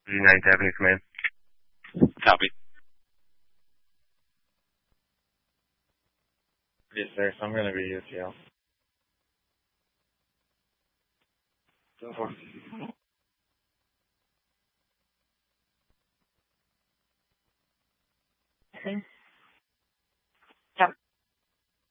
United Japanese Command. Copy. Yes, sir. So I'm going to be UCL. Go for it. Okay.